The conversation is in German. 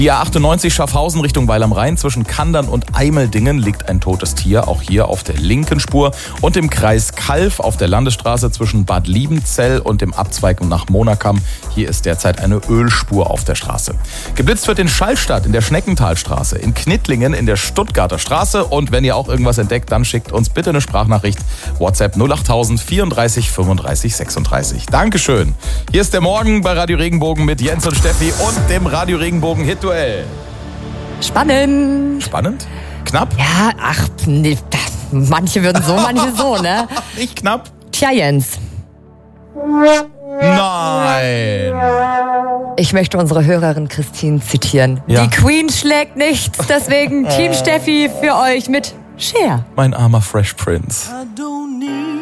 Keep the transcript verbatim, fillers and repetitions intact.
Die A achtundneunzig Schaffhausen Richtung Weil am Rhein zwischen Kandern und Eimeldingen liegt ein totes Tier, auch hier auf der linken Spur. Und im Kreis Calw auf der Landesstraße zwischen Bad Liebenzell und dem Abzweig nach Monakam. Hier ist derzeit eine Ölspur auf der Straße. Geblitzt wird in Schallstadt in der Schneckentalstraße, in Knittlingen in der Stuttgarter Straße. Und wenn ihr auch irgendwas entdeckt, dann schickt uns bitte eine Sprachnachricht. WhatsApp null acht null null vierunddreißig fünfunddreißig sechsunddreißig. Dankeschön. Hier ist der Morgen bei Radio Regenbogen mit Jens und Steffi und dem Radio Regenbogen Hit-Duell. Spannend. Spannend? Knapp? Ja, ach, nee, manche würden so, manche so, ne? Nicht knapp? Tja, Jens. Nein. Ich möchte unsere Hörerin Christine zitieren. Ja. Die Queen schlägt nichts, deswegen Team Steffi für euch mit Cher. Mein armer Fresh Prince.